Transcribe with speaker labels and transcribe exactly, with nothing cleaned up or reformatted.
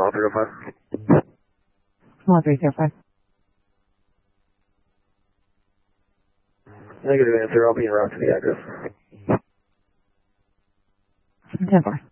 Speaker 1: one three zero five.
Speaker 2: one three zero five.
Speaker 1: Negative answer. I'll be en route to the address.
Speaker 2: ten four.